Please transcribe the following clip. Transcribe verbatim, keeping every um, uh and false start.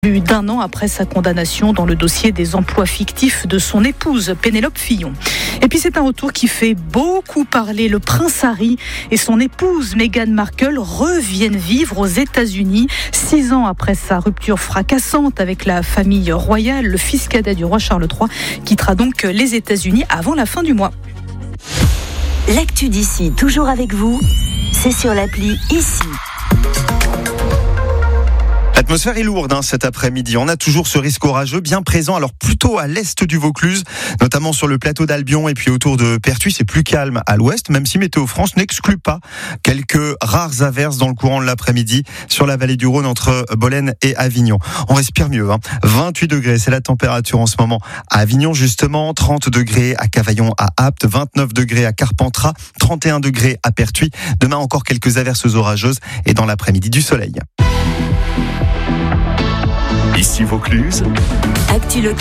Plus d'un an après sa condamnation dans le dossier des emplois fictifs de son épouse, Pénélope Fillon. Et puis c'est un retour qui fait beaucoup parler. Le prince Harry et son épouse Meghan Markle reviennent vivre aux États-Unis. Six ans après sa rupture fracassante avec la famille royale, le fils cadet du roi Charles trois quittera donc les États-Unis avant la fin du mois. L'actu d'ici, toujours avec vous, c'est sur l'appli Ici. L'atmosphère est lourde hein, cet après-midi. On a toujours ce risque orageux bien présent, alors plutôt à l'est du Vaucluse, notamment sur le plateau d'Albion et puis autour de Pertuis. C'est plus calme à l'ouest, même si Météo France n'exclut pas quelques rares averses dans le courant de l'après-midi sur la vallée du Rhône entre Bolène et Avignon. On respire mieux. Hein. vingt-huit degrés, c'est la température en ce moment à Avignon justement, trente degrés à Cavaillon, à Apt, vingt-neuf degrés à Carpentras, trente et un degrés à Pertuis. Demain encore quelques averses orageuses et dans l'après-midi du soleil. Ici Vaucluse. Actu locale.